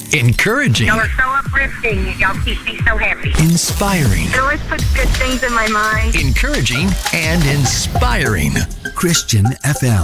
Encouraging. Y'all are so uplifting. Y'all keep me so happy. Inspiring. It always puts good things in my mind. Encouraging and inspiring. Christian FM.